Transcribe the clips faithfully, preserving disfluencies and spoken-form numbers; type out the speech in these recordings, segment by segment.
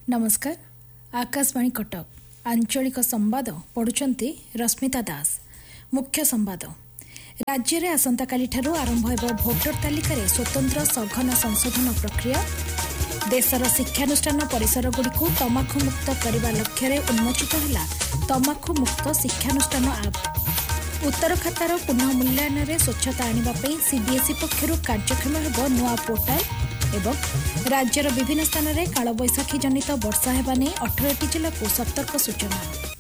नमस्कार। आकाशवाणी कटक आंचलिक संवाद पढ़ुचंती रश्मिता दास। मुख्य संवाद। राज्य में आसंता काली ठारू आरंभ हो भोटर तालिकार स्वतंत्र सघन संशोधन प्रक्रिया। देशर शिक्षानुष्ठान परिसर गुड़िक तमाखु मुक्त करने लक्ष्य उन्मोचित है तमाखु मुक्त शिक्षानुष्ठान आप। उत्तर खातार पुनः मूल्यांकन में स्वच्छता आने सीबीएसई पक्षर कार्यक्षम हो नुआ पोर्टाल एवं राज्यर विभिन्न स्थान में कालबैशाखी जनित वर्षा हेबा नै अठारह जिला को सतर्क सूचना।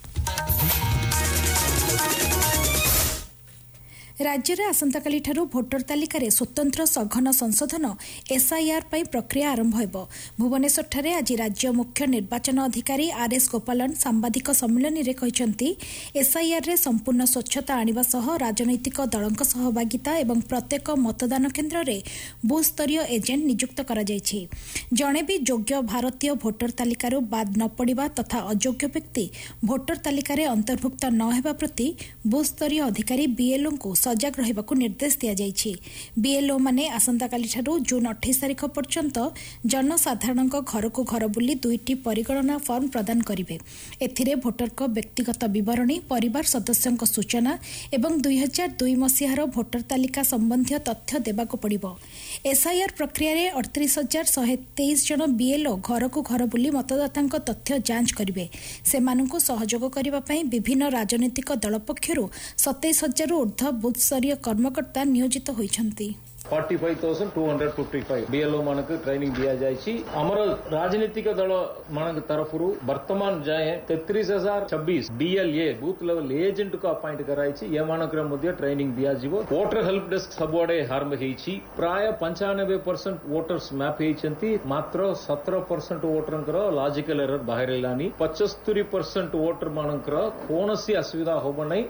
राज्य में आसंता काली ठारू भोटर तालिकार स्वतंत्र सघन संशोधन एसआईआर पाई प्रक्रिया आरंभ हो। भुवनेश्वर ठारे आज राज्य मुख्य निर्वाचन अधिकारी आर एस गोपालन सांबादिक सम्मेलन में कहते एसआईआर रे संपूर्ण स्वच्छता आनिबा सह राजनैतिक दलक सहभागिता एवं प्रत्येक मतदान केन्द्र में बूथ स्तरीय एजेंट नियुक्त करा जायछि। जणे भी योग्य भारतीय भोटर तालिकारु बाद न पड़िबा तथा अयोग्य व्यक्ति भोटर तालिकार अंतर्भुक्त न हेबा प्रति बूथ स्तरीय अधिकारी बीएलओ को सजग रहिबाकु निर्देश दिया जायछि। बीएलओ माने आसंता काली ठारू जून अट्ठाईस तारिख पर्यंत जनसाधारण घर को घर बुली दुईटी परिगणना फॉर्म प्रदान करिवे। एथिरे भोटर को व्यक्तिगत विवरणी परिवार सदस्यों सूचना एवं दुई हजार दुई मसीहार भोटर तालिका संबंधी तथ्य देबाकु पड़िबो। एसआईआर प्रक्रिया रे अड़तीस हजार शहे तेईस जन बीएलओ घर को घर बुली मतदाता तथ्य जांच करिवे। सेमानंकु सहयोग करिबा पई विभिन्न राजनीतिक दल पक्षरु सत्ताईस हजार ऊर्ध्व बूथ स्तरीय कर्मकर्ता नियोजित होइछन्ति। पैंतालीस हज़ार दो सौ पचपन बीएलओ मानक ट्रेनिंग दिया जायछि। हमर राजनीतिक दल मानक तरफरु वर्तमान जाए तैंतीस हजार छब्बीस डीएलए बूथ लेवल एजेंट को अपॉइंट कराइछि। ये मानक मध्ये ट्रेनिंग दिया जिवो। वोटर हेल्प डेस्क सबुआडे आरंभ हेछि। प्राय पंचानबे परसेंट वोटर्स मैप हेछन्ति। मात्र सत्रह परसेंट वोटरंकर लॉजिकल एरर बाहर लानी। पचहत्तर परसेंट वोटर मानकर कोनोसी असुविधा होबो नै।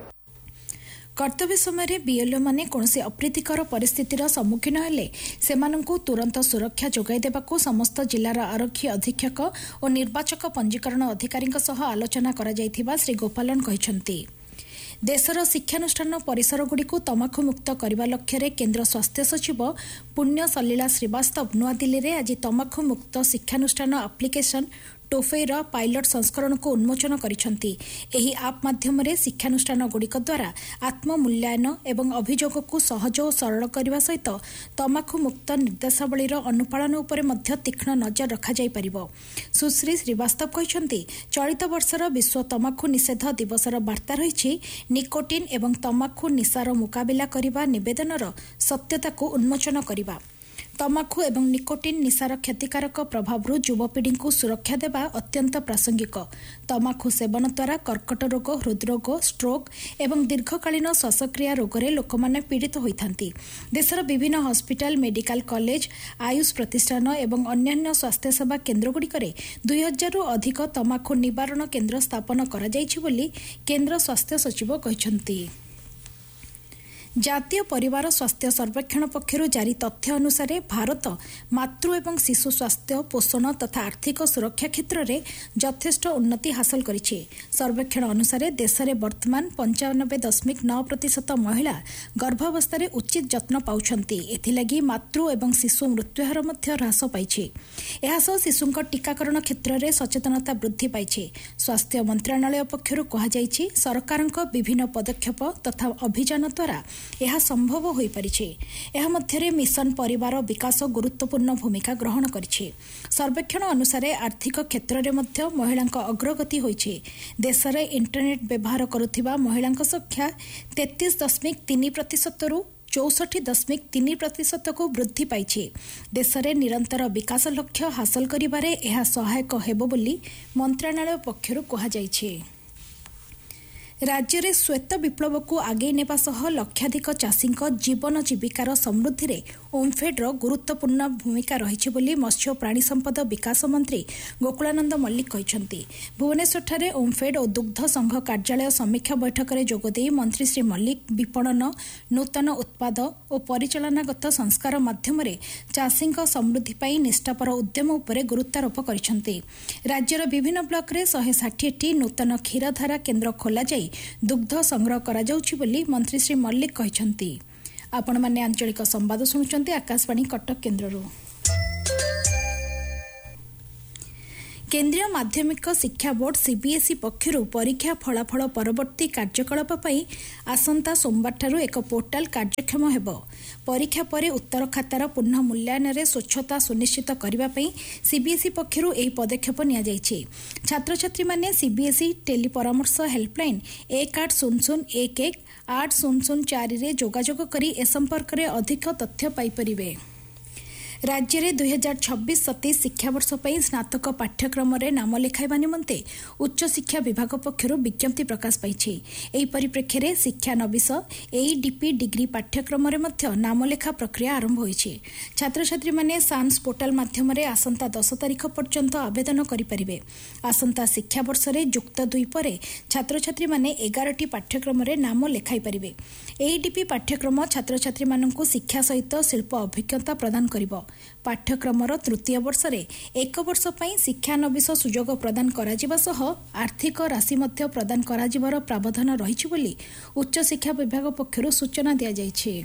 कर्तव्य समय बीएलओ माने कौनसी अप्रीतिकर परिस्थितिर सम्मुखीन हेले सेमानंकु तुरंत सुरक्षा जोगाई देबाकु समस्त जिलार आरक्षी अधीक्षक और निर्वाचक पंजीकरण अधिकारी सह आलोचना करा जायथिबा श्री गोपालन कहिसंती। देशर शिक्षानुष्ठान परिसर गुड़िक तमाखु मुक्त करने लक्ष्य केन्द्र स्वास्थ्य सचिव पुण्य सलीला श्रीवास्तव नुआदिल्ली में आज तमाखु मुक्त शिक्षानुष्ठान आप्लिकेशन टोफेर पायलट संस्करण को उन्मोचन करिसेंति। एही आप माध्यम शिक्षानुष्ठान गुड़िक द्वारा आत्ममूल्यांकन एवं अभियोग को सहज और सरल करने सहित तमाखु मुक्त निर्देशावलीर अनुपालन उपर मध्य तीक्ष्ण नजर रखा जाय परिबो। सुश्री श्रीवास्तव कहते चलित वर्षर विश्व तमाखु निषेध दिवसर वार्ता रही निकोटिन एवं तमाखु निशार मुकाबिला करने निवेदनर सत्यता को उन्मोचन करने। तमाखु एवं निकोटिन निशार क्षतिकारक प्रभाव युवपीढ़ी को सुरक्षा देवा अत्यंत प्रासंगिक। तमाखु सेवन द्वारा कर्कट रोग हृदरोग स्ट्रोक एवं दीर्घकालीन श्वासक्रिया रोग रे लोक माने पीड़ित होइथांती। देशर विभिन्न हॉस्पिटल मेडिकल कॉलेज आयुष प्रतिष्ठान एवं अन्यान्य स्वास्थ्य सेवा केन्द्र गुड़िकरे दुई हजार अधिक तमाखु निवारण केन्द्र स्थापन करा जायछि बोली केन्द्र स्वास्थ्य सचिव कहिसंती। जातीय परिवार स्वास्थ्य सर्वेक्षण पक्षर जारी तथ्य अनुसार भारत मातृ एवं शिशु स्वास्थ्य पोषण तथा आर्थिक सुरक्षा क्षेत्र में यथेष्ट उन्नति हासिल करिछि। सर्वेक्षण अनुसार देश में वर्तमान पंचानबे दशमिक नौ प्रतिशत महिला गर्भावस्था उचित जत्न पाउछन्ति। एथिलागि मातृ एवं शिशु मृत्युहार मध्य ह्रास पाइछि। एहासह शिशुंक टीकाकरण क्षेत्र में सचेतनता वृद्धि पाइछि। स्वास्थ्य मंत्रालय पक्षर कहुଯାଇଛି सरकारक विभिन्न पदक्षेप तथा अभियान द्वारा यह संभव हो पारिछि। यह मध्यरे मिशन परिवार विकास गुरुत्वपूर्ण भूमिका ग्रहण करिछि। सर्वेक्षण अनुसार आर्थिक क्षेत्र में मध्य महिलांक अग्रगति होइछि। देश में इंटरनेट व्यवहार करुथिबा महिलांक संख्या तैंतीस दशमिक तीन प्रतिशत रु चौसठ दशमिक तीन प्रतिशत को वृद्धि पाइछि। देश में निरंतर विकास लक्ष्य हासिल करिबारे यह सहायक हेबो बोली मंत्रालय पक्षरु कहुଯାଇଛି। राज्य में श्वेत विप्लव को आगे नेबा सह लक्षाधिक चाषी जीवन जीविकार समृद्धि में ओमफेड्र गुरुत्वपूर्ण भूमिका रही बोली मत्स्य प्राणी संपद विकास मंत्री गोकुलानंद मल्लिक कहते। भुवनेश्वर ठारे ओमफेड और दुग्ध संघ कार्यालय समीक्षा बैठक में जोगदे मंत्री श्री मल्लिक विपणन नूतन उत्पाद और परिचालनागत संस्कार माध्यम चाषी समृद्धि पाई निष्ठापर उद्यम उपर गुरुत्वारोप करते। राज्यर विभिन्न ब्लॉक रे शहे षाठी नूतन क्षीरधारा केन्द्र खोल जाई दुग्ध संग्रह करा जाउछि बोली मंत्री श्री मल्लिक कहते। आपण माने आंचलिक संवाद शुणुचंती आकाशवाणी कटक केन्द्ररू। केन्द्रीय माध्यमिक शिक्षा बोर्ड सीबीएसई पक्षर परीक्षा फलाफल परवर्ती कार्यकलाप आसंता सोमवार एक पोर्टाल कार्यक्षम हेब। परीक्षा पर उत्तर खातार पुनः मूल्यांकन स्वच्छता सुनिश्चित करने सीबीएसई पक्षर यह पदक्षेप नि छात्र छात्री माने सीबीएसई टेली परामर्श हेल्पलाइन एक आठ शून्य शून्य एक एक आठ शून्य शून्य चार रे जोगाजोग करी ए संपर्क में अधिक तथ्य पाइपर। राज्य में दुई हजार छब्बीस सतैश शिक्षावर्ष पर स्नातक पाठ्यक्रम में नाम लेखाइबा निमंते उच्च शिक्षा विभाग पक्षर विज्ञप्ति प्रकाश पाई। एही परिप्रेक्षी में शिक्षानविश एईडीपी डिग्री पाठ्यक्रम में नाम लेखा प्रक्रिया आरंभ होइछि। छात्र छात्री माने सान्स पोर्टाल माध्यम आसंता दस तारीख पर्यंत आवेदन करें। आसंता शिक्षावर्ष में युक्त दुई पर छात्र छात्री माने एगारटी पाठ्यक्रम में नाम लेखाई पारिबे। एईडीपी पाठ्यक्रम छात्र छात्री माननकु शिक्षा सहित शिल्प अभिज्ञता प्रदान करिबो। पाठ्यक्रमर तृतीय वर्ष रे एक वर्ष पई शिक्षानविश सुजोग प्रदान कराजिबा सह आर्थिक राशि मध्य प्रदान कराजिबार प्रावधान रहिछि बोली उच्च शिक्षा विभाग पक्षरु सूचना दिया जायछि।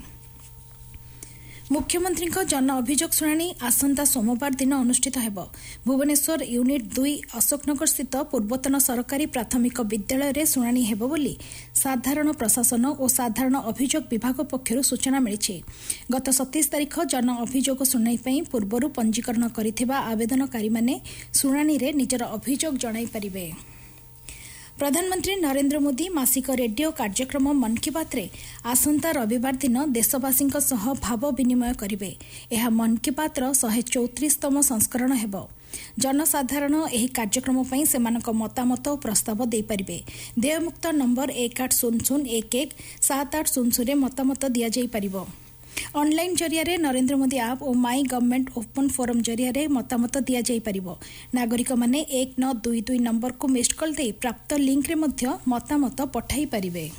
मुख्यमंत्री जन अभियोग शुणाणी आसंता सोमवार दिन अनुष्ठित हेब। भुवनेश्वर यूनिट दुई अशोकनगर स्थित पूर्वतन सरकारी प्राथमिक विद्यालय रे शुणाणी हेब बोली साधारण प्रशासन और साधारण अभियोग विभाग पक्षरु सूचना मिली। गत सतैश तारीख जन अभियोग शुणाणी पई पूर्वरु पंजीकरण करिथिबा आवेदनकारी माने शुणाणी रे निजर अभियोग जणाई परिबे। प्रधानमंत्री नरेंद्र मोदी मासिक रेडियो कार्यक्रम मन की बात रे आसंता रविवार दिन देशवासी भाव विनिमय करेंगे। यह मन की बात रो शहे चौतीसतम संस्करण हेब। जनसाधारण एही कार्यक्रम पई सेमानक मतामत और प्रस्ताव दे पारिबे। देयमुक्त नंबर एक आठ शून्य शून्य एक एक सात आठ शून्य शून्य मतामत दिया जाई परिबो। ऑनलाइन जरिया रे नरेंद्र मोदी आप और माई गवर्नमेंट ओपन फोरम जरिया रे मतामत दिया जाई परिबो। नागरिक माने एक नौ दुई दुई नंबर को मिस्ड कॉल दे प्राप्त लिंक रे मध्य मतामत पठाई परिबे।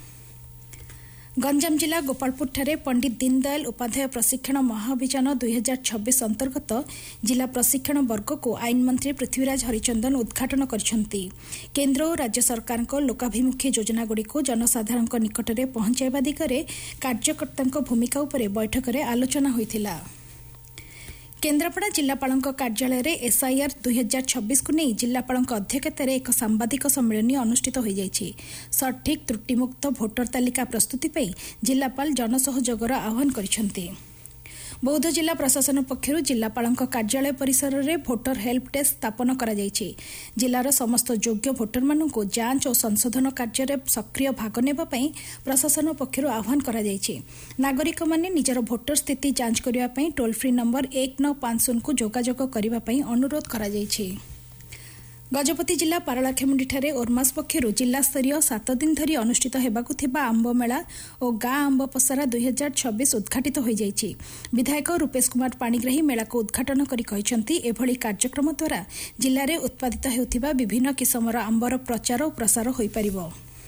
गंजाम जिला गोपालपुर ठारे पंडित दीनदयाल उपाध्याय प्रशिक्षण महाअभियान दुई हजार छब्बीस अंतर्गत जिला प्रशिक्षण वर्ग को आईन मंत्री पृथ्वीराज हरिचंदन उद्घाटन करिसेंती। केन्द्र और राज्य सरकार लोकाभिमुखी योजना गुड़ी जनसाधारण निकट में पहुंचाइबा दिगरे कार्यकर्ता भूमिका उपरे बैठक में आलोचना होइथिला। केन्द्रापड़ा जिलापाल कार्यालय में एसआईआर दुई हजार छब्बीस को नहीं जिलापाल अध्यक्षतार एक सांबादिक सम्मेलन अनुष्ठित हो जाएगी। सठिक त्रुटिमुक्त भोटर तालिका प्रस्तुति पर जिलापाल जनसहयोगर आह्वान करिसेंती। बौद्ध जिला प्रशासन पक्षर जिलापाल कार्यालय परिसर में भोटर हेल्प डेस्क स्थापन करा जायछि। जिलार समस्त योग्य भोटर मानू जांच और संशोधन कार्य में सक्रिय भाग नेबा पई प्रशासन पक्षर आह्वान करा जायछि। नागरिक माने निजर भोटर स्थिति जांच करिबा पई टोल फ्री नंबर एक नौ पांच शून्य को जोगाजोग करिबा पई अनुरोध करा जायछि। गजपति जिला पारलाखेमुंडी ठारे ओरमास पक्षर जिला स्तरीय सात दिन धरी अनुष्ठित हेबाकु थिबा आंब मेला और गाँ आंब पसरा दुई हजार छब्बीस उद्घाटित हो जाइछि। विधायक रूपेश कुमार पाणिग्राही मेला को उद्घाटन करी कहिसेंती एभली कार्यक्रम द्वारा जिले में उत्पादित हेउथिबा विभिन्न किसमर आंबर प्रचार और प्रसार होई परिबो।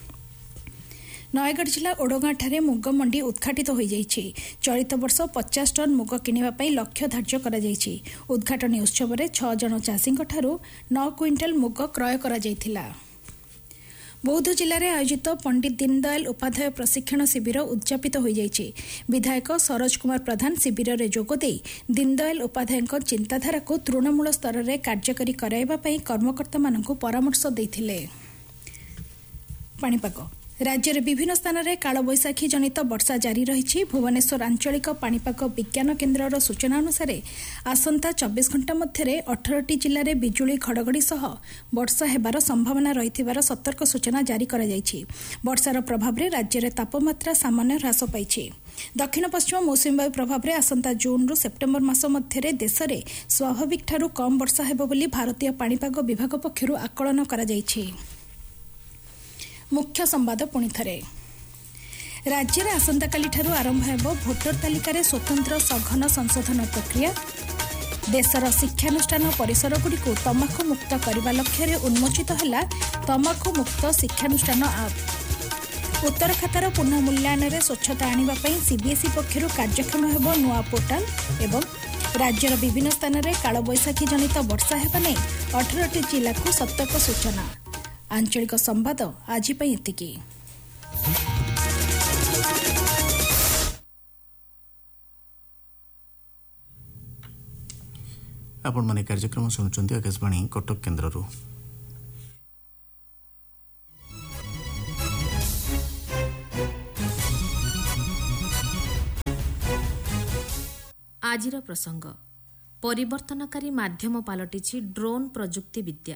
नयगढ़ जिला ओडगाँ ठारे मुग मंडी उद्घाटित हो जाइछि। चलित वर्ष पचास टन मुग किनिबा पई लक्ष्य धार्य करा जाइछि। उद्घाटनी उत्सव में छह जन चाषी ठारू नौ क्विंटाल मुग क्रय करा जाइथिला। बौद्ध जिले में आयोजित पंडित दीनदयाल उपाध्याय प्रशिक्षण शिविर उद्यापित हो जाइछि। विधायक सरोज कुमार प्रधान शिविर में जोगदे दीनदयाल उपाध्याय चिंताधारा को तृणमूल स्तर में कार्यकारी कराइबा पई कर्मकर्ता मानकु परामर्श दैथिले। पाणीपाग राज्य में विभिन्न स्थान में कालबैशाखी जनित वर्षा जारी रही। भुवनेश्वर आंचलिक पाणीपाग विज्ञान केन्द्र सूचना अनुसार आसंता चौबीस घंटा मध्य अठारह जिले में बिजुली घड़घड़ी सह वर्षा हेबार संभावना रही सतर्क सूचना जारी करा जायछि। वर्षार प्रभाव में राज्य में तापमात्रा सामान्य ह्रास पाई। दक्षिण पश्चिम मौसुमी वायु प्रभाव में आसंता जून रु सेप्टेम्बर मास मध्य देश में स्वाभाविक ठारू कम वर्षा हेब बोली भारतीय पाणीपाग विभाग पक्षरु आकलन करा जायछि। मुख्य संवाद पुणी थरे राज्य में आसंताकाली ठारू आरंभ हेब भोटर तालिकार स्वतंत्र सघन संशोधन प्रक्रिया। देशर शिक्षानुष्ठान परिसर गुड़िक तमाखु मुक्त करने लक्ष्य उन्मोचित है तमाखु मुक्त शिक्षानुष्ठान आप। उत्तर खातार पुनः मूल्यांकन स्वच्छता आने सीबीएसई पक्षर कार्यक्षम हेब नुआ पोर्टाल एवं राज्यर विभिन्न स्थान में कालबैशाखी जनित वर्षा हेबा नै अठारह जिला को सतर्क सूचना। आंचलिक संवाद आज एतिकी। आपण माने कार्यक्रम शुणुंट आकाशवाणी कटक केन्द्र। आजिर प्रसंग परिवर्तनकारी माध्यम पलटिछि ड्रोन प्रजुक्ति विद्या।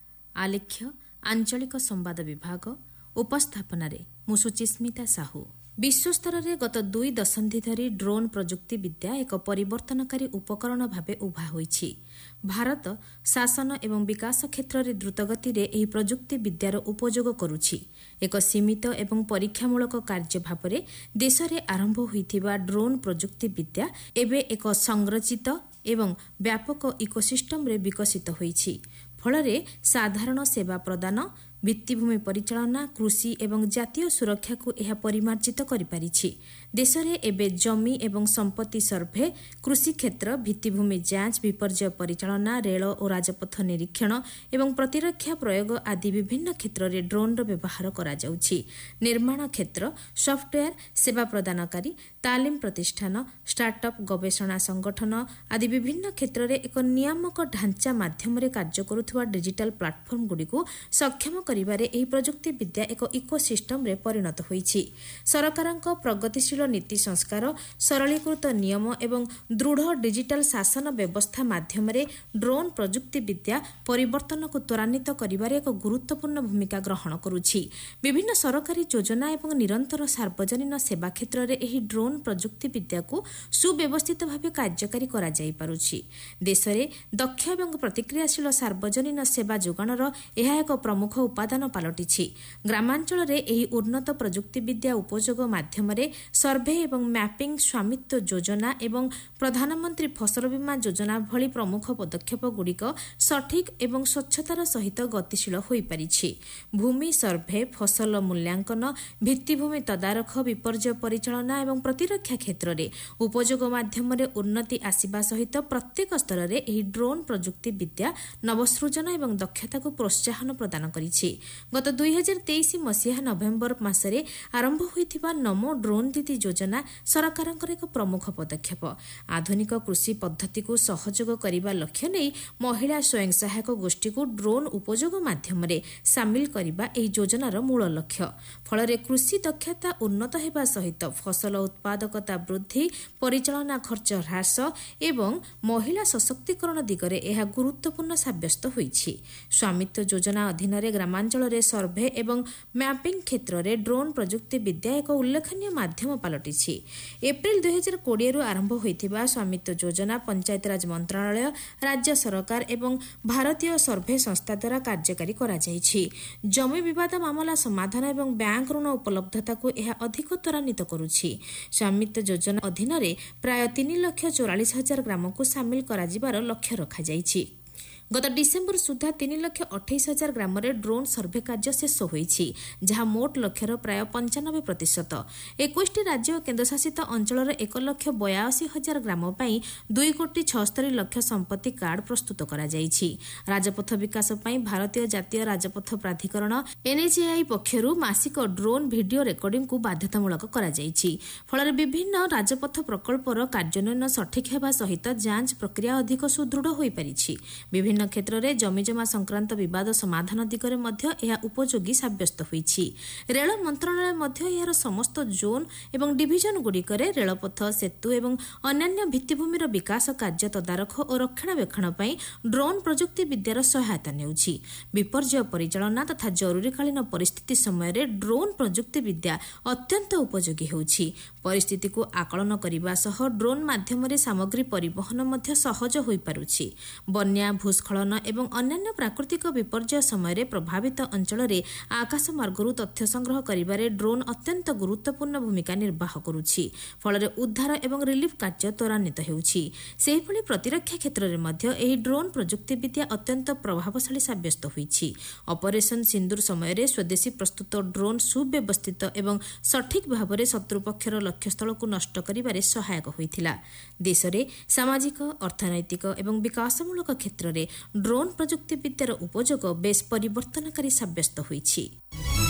आलेख्य आंचलिक संवाद विभाग। उपस्थापन मु सुचिस्मिता साहू। विश्वस्तर में गत दुई दशंधि धरी ड्रोन प्रजुक्ति विद्या एक परिवर्तनकारी उपकरण भाव उभा होइछि। भारत शासन एवं विकास क्षेत्र में द्रुतगति में प्रजुक्ति विद्यार उपयोग करुछि। एक सीमित एवं परीक्षामूलक कार्य भाव में देश में आरंभ होइथिबा ड्रोन प्रजुक्ति विद्या एबे एक संरचित एवं व्यापक इकोसिस्टम रे विकसित होइछि। फलरे साधारण सेवा प्रदान, भित्तिभूमि परिचालना, कृषि एवं जातीय सुरक्षा को यह परिमार्जित करिपारिछि। देश में एबे जमी एवं संपत्ति सर्भे, कृषि क्षेत्र, भित्तिभूमि जांच, विपर्यय परिचालना, रेल और राजपथ निरीक्षण एवं प्रतिरक्षा प्रयोग आदि विभिन्न क्षेत्र में ड्रोन व्यवहार करा जाउछि। निर्माण क्षेत्र, सॉफ्टवेयर सेवा प्रदानकारी, तालीम प्रतिष्ठान, स्टार्टअप, गवेषणा संगठन आदि विभिन्न क्षेत्र में एक नियामक ढांचा माध्यम कार्य करुवा डिजिटल प्लाटफर्म गुड़ी को सक्षम करिबारे एही प्रजुक्ति विद्या एक इकोसिस्टम रे परिणत होइछि। सरकारक प्रगतिशील नीति संस्कार, सरलीकृत नियम एवं दृढ़ डिजिटल शासन व्यवस्था माध्यम रे ड्रोन प्रजुक्ति विद्या परिवर्तन को त्वरान्वित करिबारे एक गुरुत्वपूर्ण भूमिका ग्रहण करुछि। विभिन्न सरकारी योजना एवं निरंतर सार्वजनिक सेवा क्षेत्र में एही ड्रोन प्रजुक्ति विद्या को सुव्यवस्थित भाव कार्यकारी करा जाई पारुछि। देश में दक्ष एवं प्रतिक्रियाशील सार्वजनिक सेवा जोगाणर यह एक प्रमुख उपादान पलटिछि। ग्रामांचल रे एही उन्नत प्रजुक्ति विद्या उपयोग माध्यम रे सर्भे एवं मैपिंग, स्वामित्व योजना एवं प्रधानमंत्री फसल बीमा योजना भली प्रमुख पदक्षेप गुड़िक सठिक एवं स्वच्छतार सहित गतिशील होई परिछि। भूमि सर्भे, फसल मूल्यांकन, भित्तिभूमि तदारख, विपर्यय परिचालना एवं प्रतिरक्षा क्षेत्र में उपयोग माध्यम रे उन्नति आसिबा सहित प्रत्येक स्तर में एही ड्रोन प्रजुक्ति विद्या नवसृजन एवं दक्षता को प्रोत्साहन प्रदान करिछि। गत दुई हजार तेईस मसीहा नवेम्बर मासरे आरंभ होइथिबा नमो ड्रोन दीदी योजना सरकारଙ୍କର एक प्रमुख पदक्षेप। आधुनिक कृषि पद्धति को सहयोग करने लक्ष्य नहीं महिला स्वयं सहायक गोष्ठी को ड्रोन उपयोग माध्यम रे सामिल करने एही योजनार मूल लक्ष्य। फल कृषि दक्षता उन्नत होगा सहित फसल उत्पादकता वृद्धि, परिचालना खर्च ह्रास एवं महिला सशक्तिकरण दिगरे यह गुरुत्वपूर्ण साब्यस्त होइछि। स्वामित्व योजना अधीन रे ग्रामांचल रे सर्भे एवं मैपिंग क्षेत्र में ड्रोन प्रजुक्ति विद्या एक उल्लेखनीय माध्यम पलटिछि। एप्रिल दुई हजार कोड़े रु आरंभ होइथिबा स्वामित्व योजना पंचायतराज मंत्रालय, राज्य सरकार एवं भारतीय सर्भे संस्था द्वारा कार्यकारी करा जाइछि। जमी विवाद मामला समाधान एवं बैंक ऋण उपलब्धता को यह अधिक त्वरान्वित करुछि। स्वामित्व योजना अधीन रे प्राय तीन लाख चौरालीस हजार ग्राम को सामिल करा जिबार लक्ष्य रखा जाइछि। गत डिसेम्बर सुधा तीन लाख अठाईस हजार ग्राम ड्रोन सर्भे कार्य शेष होइछि, जहाँ मोट लक्ष्यर प्राय पंचानबे प्रतिशत। इक्कीस राज्य और केन्द्रशासित अंचल एक लक्ष बयासी हजार ग्राम पाई दुई कोटी छस्तरी लक्ष संपत्ति कार्ड प्रस्तुत करा जाइछि। राजपथ विकास पाई भारतीय जातीय राजपथ प्राधिकरण एनएचएआई पक्षर मासिक ड्रोन भिडियो रेकर्डिंग को बाध्यतामूलक करा जाइछि। फल विभिन्न राजपथ प्रकल्पर कार्यान्वयन सठिक हेबा सहित जांच प्रक्रिया अधिक सुदृढ़ होई परिछि। विभिन्न क्षेत्र में जमीजमा संक्रांत विवाद समाधान दिगरे मध्य यह उपयोगी साब्यस्त होइछि। रेल मंत्रालय मध्य यार समस्त जोन एवं डिविजन गुड़िकरे रेलपथ, सेतु एवं अन्यान्य भित्तिभूमिर विकास कार्य तदारख और रक्षणाबेक्षण पई ड्रोन प्रजुक्ति विद्यार सहायता नेउछि। विपर्यय परिचालना तथा जरूरीकालीन परिस्थिति समय ड्रोन प्रजुक्ति विद्या अत्यंत उपयोगी होउछि। परिस्थिति को आकलन करने सह ड्रोन माध्यम सामग्री परिवहन मध्य सहज होई पारुछि। बन्या, भूस्खलन एवं अन्यान्य प्राकृतिक विपर्यय समय प्रभावित अंचल में आकाश मार्गरू तथ्य संग्रह करिबारे ड्रोन अत्यंत गुरुत्वपूर्ण भूमिका निर्वाह करुछि। फल उद्धार एवं रिलीफ कार्य त्वरान्वित हेउछि। सेहिभଳି प्रतिरक्षा क्षेत्र में मध्य एही ड्रोन प्रजुक्ति विद्या अत्यंत प्रभावशाली साब्यस्त होइछि। ऑपरेशन सिंदूर समय स्वदेशी प्रस्तुत ड्रोन सुव्यवस्थित एवं सठिक भाव में शत्रुपक्षर लक्ष्यस्थल को नष्ट करिबारे सहायक होइथिला। देश में सामाजिक, अर्थनैतिक एवं विकासमूलक क्षेत्र में ड्रोन प्रजुक्ति विद्यार उपयोग बेस परिवर्तनकारी साब्यस्त होइछि।